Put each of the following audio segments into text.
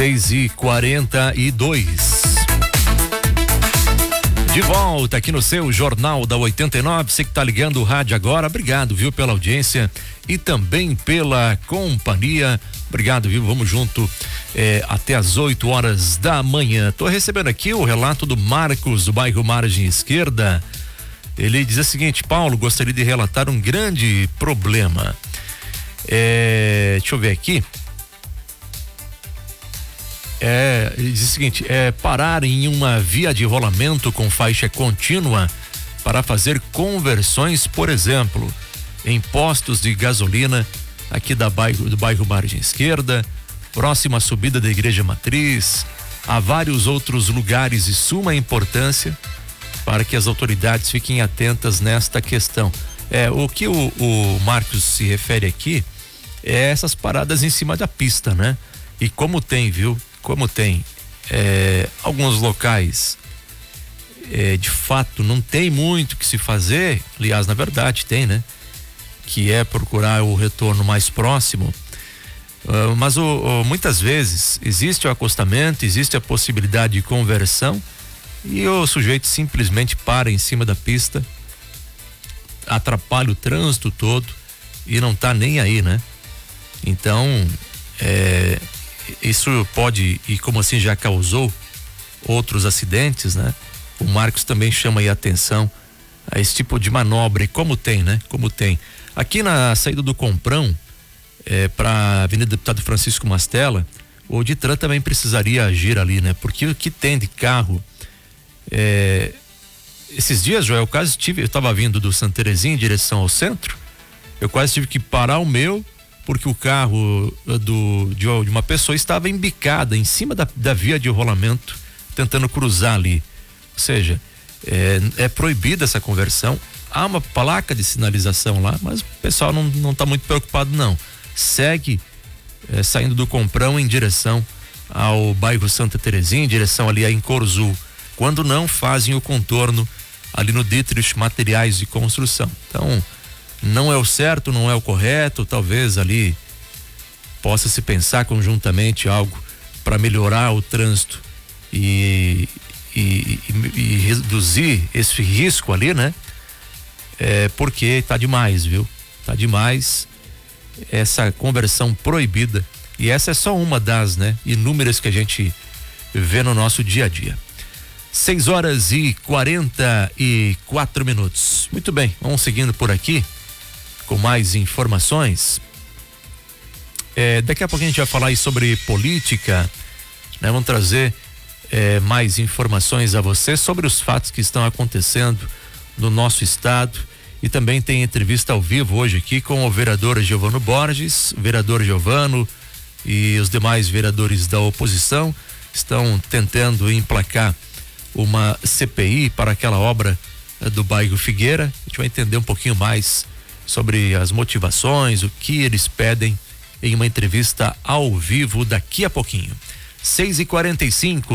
6h42. De volta aqui no seu Jornal da 89, você que tá ligando o rádio agora, obrigado, viu, pela audiência e também pela companhia, obrigado, viu, vamos junto até as 8 horas da manhã. Tô recebendo aqui o relato do Marcos, do bairro Margem Esquerda. Ele diz o seguinte: Paulo, gostaria de relatar um grande problema. Deixa eu ver aqui. Ele diz o seguinte: parar em uma via de rolamento com faixa contínua para fazer conversões, por exemplo, em postos de gasolina aqui do bairro Margem Esquerda, próxima à subida da Igreja Matriz, há vários outros lugares de suma importância para que as autoridades fiquem atentas nesta questão. O que o Marcos se refere aqui é essas paradas em cima da pista, né? E como tem, viu? Como tem alguns locais, de fato, não tem muito o que se fazer, aliás, na verdade tem, né? Que é procurar o retorno mais próximo, mas muitas vezes existe o acostamento, existe a possibilidade de conversão e o sujeito simplesmente para em cima da pista, atrapalha o trânsito todo e não tá nem aí, né? Então, isso pode, e como assim já causou outros acidentes, né? O Marcos também chama aí a atenção a esse tipo de manobra, e como tem, né? Como tem. Aqui na saída do Comprão, para a Avenida Deputado Francisco Mastella, o Detran também precisaria agir ali, né? Porque o que tem de carro, esses dias, Joel, eu estava vindo do Santa Terezinha em direção ao centro, eu quase tive que parar o meu, porque o carro de uma pessoa estava embicada em cima da via de rolamento, tentando cruzar ali. Ou seja, é proibida essa conversão. Há uma placa de sinalização lá, mas o pessoal não está muito preocupado, não. Segue saindo do Comprão em direção ao bairro Santa Terezinha, em direção ali a Encorzul, quando não fazem o contorno ali no Dietrich Materiais de Construção. Então, não é o certo, não é o correto, talvez ali possa se pensar conjuntamente algo para melhorar o trânsito e reduzir esse risco ali, né? Porque tá demais, viu? Tá demais essa conversão proibida, e essa é só uma das, né, inúmeras que a gente vê no nosso dia a dia. 6h44. Muito bem, vamos seguindo por aqui com mais informações. Daqui a pouco a gente vai falar aí sobre política, né? Vamos trazer mais informações a você sobre os fatos que estão acontecendo no nosso estado, e também tem entrevista ao vivo hoje aqui com o vereador Giovano Borges. O vereador Giovano e os demais vereadores da oposição estão tentando emplacar uma CPI para aquela obra do bairro Figueira. A gente vai entender um pouquinho mais sobre as motivações, o que eles pedem, em uma entrevista ao vivo daqui a pouquinho. 6h45,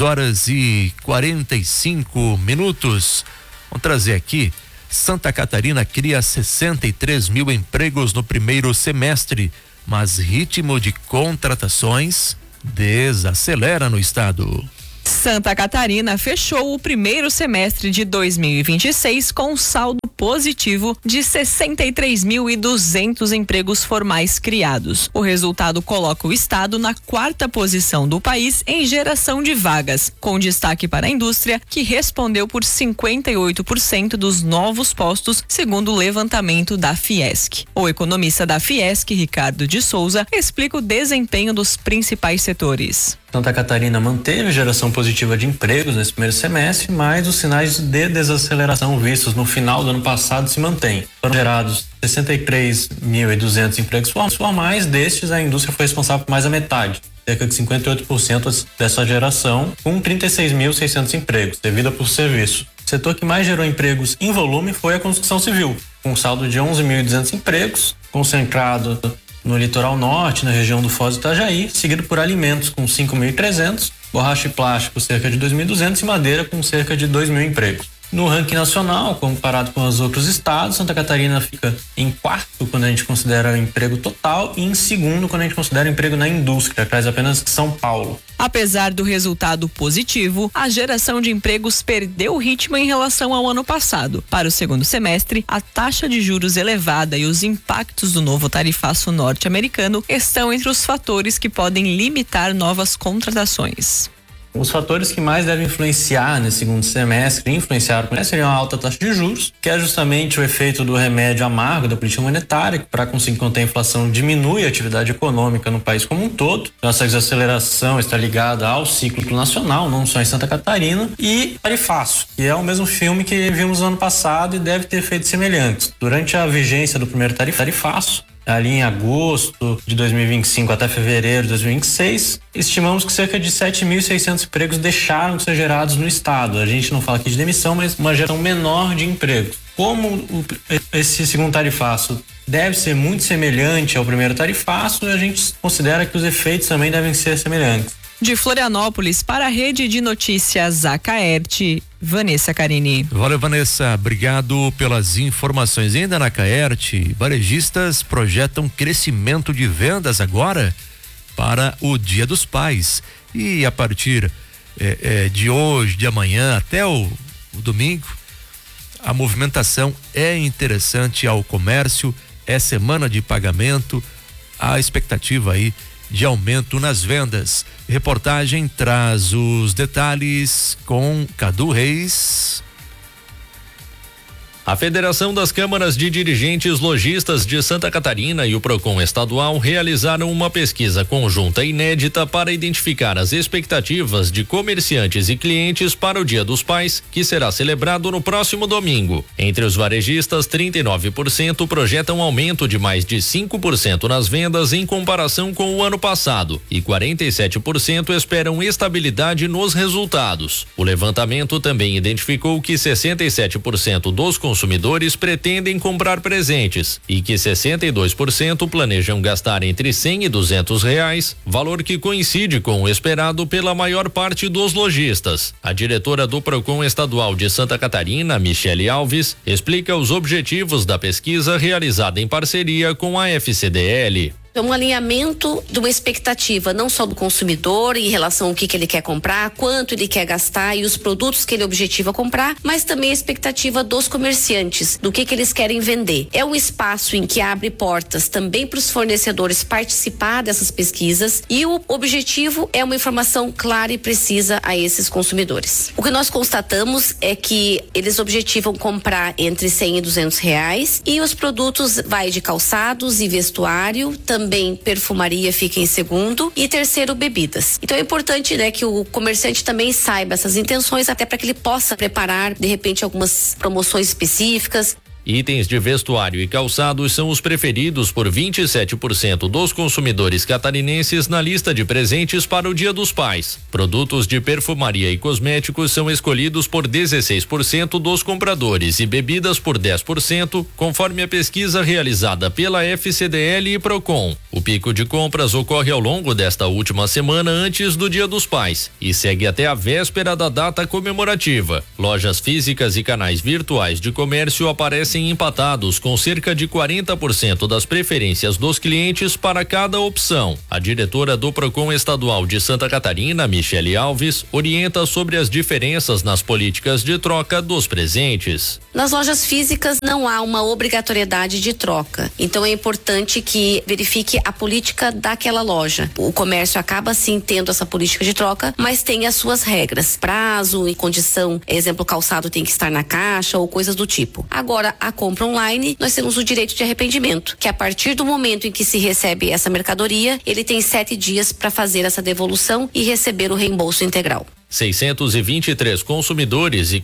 6h45. Vamos trazer aqui: Santa Catarina cria 63 mil empregos no primeiro semestre, mas ritmo de contratações desacelera no estado. Santa Catarina fechou o primeiro semestre de 2026 com saldo positivo de 63.200 empregos formais criados. O resultado coloca o estado na 4ª posição do país em geração de vagas, com destaque para a indústria, que respondeu por 58% dos novos postos, segundo o levantamento da Fiesc. O economista da Fiesc, Ricardo de Souza, explica o desempenho dos principais setores. Santa Catarina manteve geração positiva de empregos nesse primeiro semestre, mas os sinais de desaceleração vistos no final do ano passado se mantêm. Foram gerados 63.200 empregos formais, destes a indústria foi responsável por mais da metade, cerca de 58% dessa geração, com 36.600 empregos, devida por serviço. O setor que mais gerou empregos em volume foi a construção civil, com um saldo de 11.200 empregos, concentrado no litoral norte, na região do Foz do Itajaí, seguido por alimentos com 5.300, borracha e plástico cerca de 2.200 e madeira com cerca de 2.000 empregos. No ranking nacional, comparado com os outros estados, Santa Catarina fica em quarto quando a gente considera o emprego total e em segundo quando a gente considera o emprego na indústria, atrás apenas de São Paulo. Apesar do resultado positivo, a geração de empregos perdeu o ritmo em relação ao ano passado. Para o segundo semestre, a taxa de juros elevada e os impactos do novo tarifaço norte-americano estão entre os fatores que podem limitar novas contratações. Os fatores que mais devem influenciar nesse segundo semestre, seriam a alta taxa de juros, que é justamente o efeito do remédio amargo da política monetária, que para conseguir conter a inflação diminui a atividade econômica no país como um todo. Então essa desaceleração está ligada ao ciclo nacional, não só em Santa Catarina, e tarifaço, que é o mesmo filme que vimos no ano passado e deve ter efeitos semelhantes. Durante a vigência do primeiro tarifaço, ali em agosto de 2025 até fevereiro de 2026, estimamos que cerca de 7.600 empregos deixaram de ser gerados no estado. A gente não fala aqui de demissão, mas uma geração menor de empregos. Como esse segundo tarifaço deve ser muito semelhante ao primeiro tarifaço, a gente considera que os efeitos também devem ser semelhantes. De Florianópolis para a Rede de Notícias Acaerte, Vanessa Carini. Valeu, Vanessa. Obrigado pelas informações. Ainda na Acaerte, varejistas projetam crescimento de vendas agora para o Dia dos Pais. E a partir de hoje, de amanhã até o domingo, a movimentação é interessante ao comércio, é semana de pagamento, a expectativa aí de aumento nas vendas. Reportagem traz os detalhes com Cadu Reis. A Federação das Câmaras de Dirigentes Lojistas de Santa Catarina e o Procon Estadual realizaram uma pesquisa conjunta inédita para identificar as expectativas de comerciantes e clientes para o Dia dos Pais, que será celebrado no próximo domingo. Entre os varejistas, 39% projetam aumento de mais de 5% nas vendas em comparação com o ano passado e 47% esperam estabilidade nos resultados. O levantamento também identificou que 67% dos consumidores pretendem comprar presentes e que 62% planejam gastar entre R$100 e R$200, valor que coincide com o esperado pela maior parte dos lojistas. A diretora do Procon Estadual de Santa Catarina, Michele Alves, explica os objetivos da pesquisa realizada em parceria com a FCDL. É um alinhamento de uma expectativa, não só do consumidor em relação ao que ele quer comprar, quanto ele quer gastar e os produtos que ele objetiva comprar, mas também a expectativa dos comerciantes, do que eles querem vender. É um espaço em que abre portas também para os fornecedores participar dessas pesquisas e o objetivo é uma informação clara e precisa a esses consumidores. O que nós constatamos é que eles objetivam comprar entre R$100 e R$200 e os produtos vai de calçados e vestuário, também perfumaria fica em segundo e terceiro bebidas. Então é importante, né, que o comerciante também saiba essas intenções até para que ele possa preparar de repente algumas promoções específicas. Itens de vestuário e calçados são os preferidos por 27% dos consumidores catarinenses na lista de presentes para o Dia dos Pais. Produtos de perfumaria e cosméticos são escolhidos por 16% dos compradores e bebidas por 10%, conforme a pesquisa realizada pela FCDL e Procon. O pico de compras ocorre ao longo desta última semana antes do Dia dos Pais e segue até a véspera da data comemorativa. Lojas físicas e canais virtuais de comércio aparecem empatados com cerca de 40% das preferências dos clientes para cada opção. A diretora do Procon Estadual de Santa Catarina, Michele Alves, orienta sobre as diferenças nas políticas de troca dos presentes. Nas lojas físicas não há uma obrigatoriedade de troca, então é importante que verifique a política daquela loja. O comércio acaba sim tendo essa política de troca, mas tem as suas regras, prazo e condição, exemplo, calçado tem que estar na caixa ou coisas do tipo. Agora, a compra online, nós temos o direito de arrependimento, que a partir do momento em que se recebe essa mercadoria, ele tem 7 dias para fazer essa devolução e receber o reembolso integral. 623 consumidores e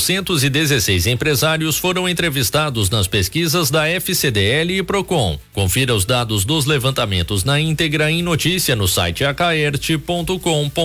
416 empresários foram entrevistados nas pesquisas da FCDL e Procon. Confira os dados dos levantamentos na íntegra em notícia no site acaerte.com.br.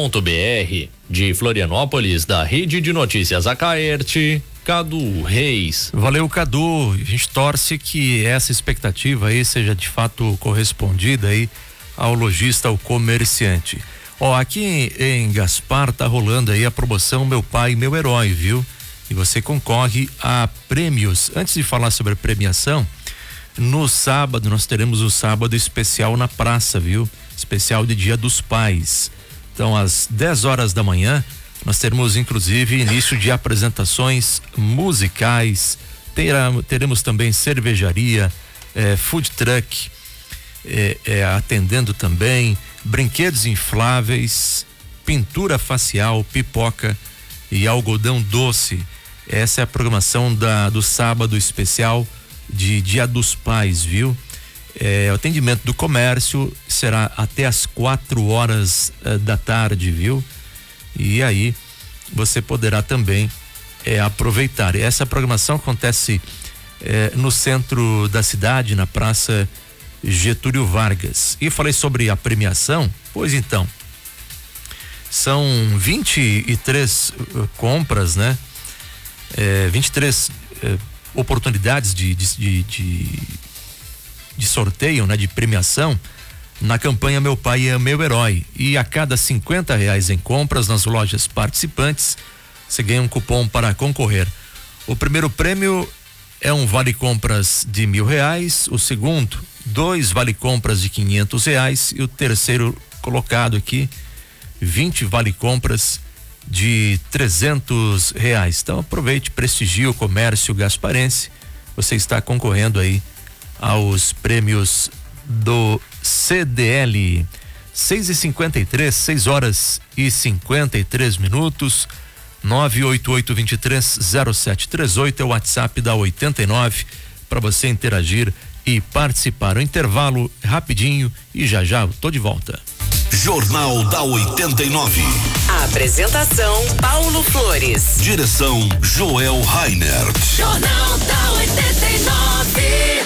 De Florianópolis, da Rede de Notícias Acaerte, Cadu Reis. Valeu, Cadu. A gente torce que essa expectativa aí seja de fato correspondida aí ao lojista, ao comerciante. Ó, aqui em Gaspar tá rolando aí a promoção Meu Pai, Meu Herói, viu? e você concorre a prêmios. Antes de falar sobre a premiação, no sábado nós teremos o sábado especial na praça, viu? Especial de Dia dos Pais. Então, às 10 horas da manhã, nós teremos inclusive início de apresentações musicais, teremos também cervejaria, food truck, atendendo também, brinquedos infláveis, pintura facial, pipoca e algodão doce. Essa é a programação do sábado especial de Dia dos Pais, viu? O atendimento do comércio será até às 4 horas da tarde, viu? E aí você poderá também aproveitar. Essa programação acontece no centro da cidade, na Praça Getúlio Vargas. E falei sobre a premiação, pois então, são 23 compras, né? 23 oportunidades de sorteio, né? De premiação na campanha Meu Pai é Meu Herói. E a cada R$50 em compras nas lojas participantes, você ganha um cupom para concorrer. O primeiro prêmio é um vale compras de R$1.000, o segundo 2 vale compras de R$500 e o terceiro colocado aqui 20 vale compras de R$300. Então aproveite, prestigie o comércio gasparense. Você está concorrendo aí aos prêmios do CDL. 6h53, 6h53, 988230738 é o WhatsApp da 89 para você interagir e participar. O intervalo rapidinho e já eu tô de volta. Jornal da 89. A apresentação Paulo Flores. Direção Joel Rainer. Jornal da 89.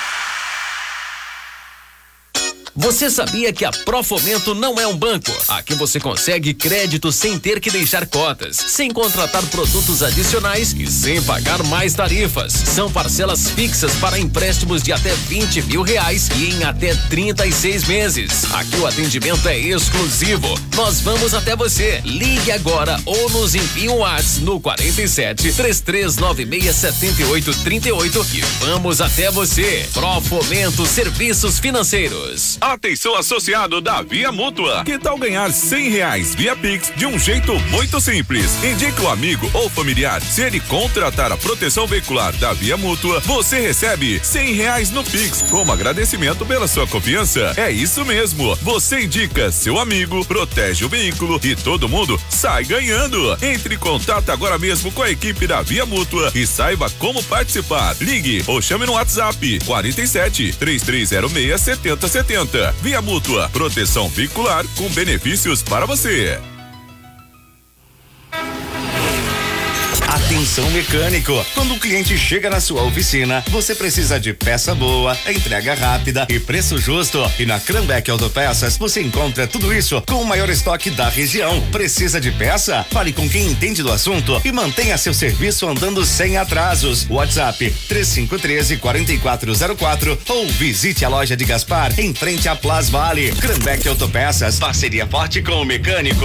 Você sabia que a Profomento não é um banco? Aqui você consegue crédito sem ter que deixar cotas, sem contratar produtos adicionais e sem pagar mais tarifas. São parcelas fixas para empréstimos de até R$20 mil e em até 36 meses. Aqui o atendimento é exclusivo. Nós vamos até você. Ligue agora ou nos envie um WhatsApp no 47 3396 7838 e vamos até você. Profomento Serviços Financeiros. Atenção, associado da Via Mútua. Que tal ganhar R$100 via Pix de um jeito muito simples? Indique o amigo ou familiar. Se ele contratar a proteção veicular da Via Mútua, você recebe R$100 no Pix como agradecimento pela sua confiança. É isso mesmo. Você indica seu amigo, protege o veículo e todo mundo sai ganhando. Entre em contato agora mesmo com a equipe da Via Mútua e saiba como participar. Ligue ou chame no WhatsApp 47 3306 7070. Via Mútua, proteção veicular com benefícios para você. Atenção mecânico, quando o cliente chega na sua oficina, você precisa de peça boa, entrega rápida e preço justo. E na Cranbeck Autopeças você encontra tudo isso com o maior estoque da região. Precisa de peça? Fale com quem entende do assunto e mantenha seu serviço andando sem atrasos. WhatsApp 3513-4404 ou visite a loja de Gaspar em frente à Plaza Vale. Cranbeck Autopeças, parceria forte com o mecânico.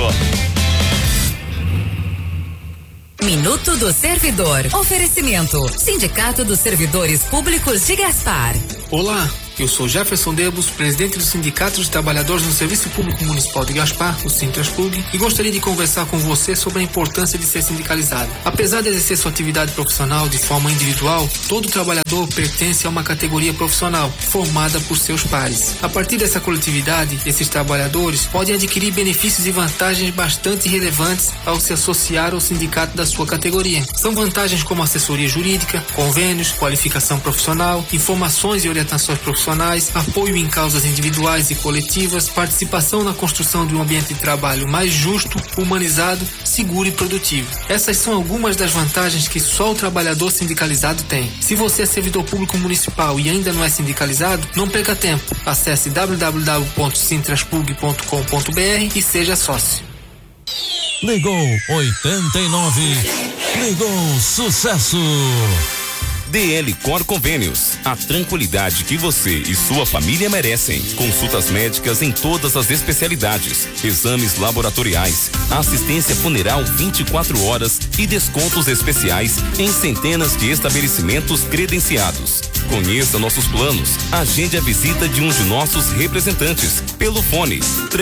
Minuto do Servidor. Oferecimento: Sindicato dos Servidores Públicos de Gaspar. Olá, eu sou Jefferson Debos, presidente do Sindicato dos Trabalhadores no Serviço Público Municipal de Gaspar, o Sintraspug, e gostaria de conversar com você sobre a importância de ser sindicalizado. Apesar de exercer sua atividade profissional de forma individual, todo trabalhador pertence a uma categoria profissional, formada por seus pares. A partir dessa coletividade, esses trabalhadores podem adquirir benefícios e vantagens bastante relevantes ao se associar ao sindicato da sua categoria. São vantagens como assessoria jurídica, convênios, qualificação profissional, informações e orientações profissionais, apoio em causas individuais e coletivas, participação na construção de um ambiente de trabalho mais justo, humanizado, seguro e produtivo. Essas são algumas das vantagens que só o trabalhador sindicalizado tem. Se você é servidor público municipal e ainda não é sindicalizado, não perca tempo. Acesse www.sintraspug.com.br e seja sócio. Ligou 89. Ligou sucesso. DL Cor Convênios, a tranquilidade que você e sua família merecem. Consultas médicas em todas as especialidades, exames laboratoriais, assistência funeral 24 horas e descontos especiais em centenas de estabelecimentos credenciados. Conheça nossos planos. Agende a visita de um de nossos representantes pelo fone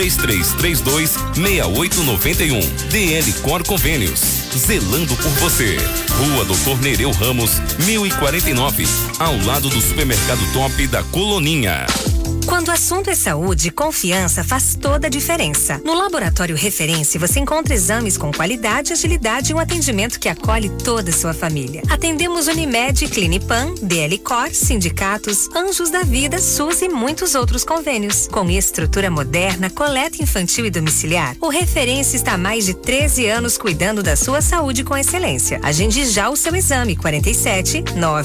3332-6891. DL Cor Convênios, zelando por você. Rua Doutor Nereu Ramos, 1049, ao lado do supermercado Top da Coloninha. Quando o assunto é saúde, confiança faz toda a diferença. No Laboratório Referência, você encontra exames com qualidade, agilidade e um atendimento que acolhe toda a sua família. Atendemos Unimed, Clinipan, DL Cor, sindicatos, Anjos da Vida, SUS e muitos outros convênios. Com estrutura moderna, coleta infantil e domiciliar, o Referência está há mais de 13 anos cuidando da sua saúde com excelência. Agende já o seu exame, 47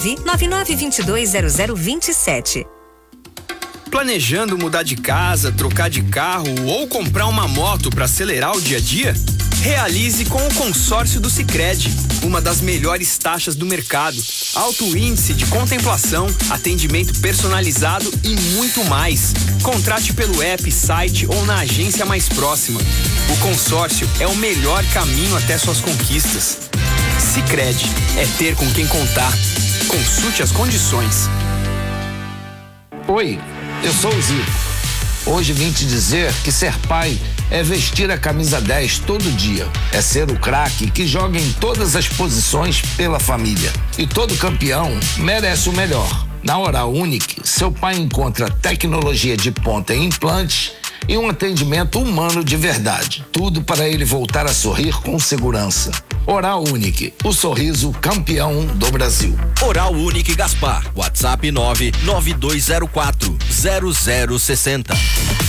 999220027. Planejando mudar de casa, trocar de carro ou comprar uma moto para acelerar o dia a dia? Realize com o consórcio do Sicredi, uma das melhores taxas do mercado, alto índice de contemplação, atendimento personalizado e muito mais. Contrate pelo app, site ou na agência mais próxima. O consórcio é o melhor caminho até suas conquistas. Sicredi é ter com quem contar. Consulte as condições. Oi, eu sou o Zico. Hoje vim te dizer que ser pai é vestir a camisa 10 todo dia. É ser o craque que joga em todas as posições pela família. E todo campeão merece o melhor. Na Oral Unique, seu pai encontra tecnologia de ponta em implantes e um atendimento humano de verdade. Tudo para ele voltar a sorrir com segurança. Oral Unique, o sorriso campeão do Brasil. Oral Unique Gaspar, WhatsApp 992040060.